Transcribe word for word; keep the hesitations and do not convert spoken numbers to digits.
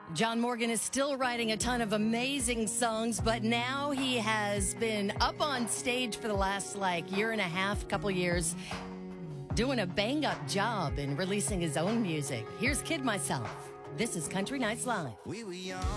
John Morgan is still writing a ton of amazing songs, but now he has been up on stage for the last like year and a half, couple years, doing a bang-up job in releasing his own music. Here's Kid Myself. This is Country Nights Live. We were young.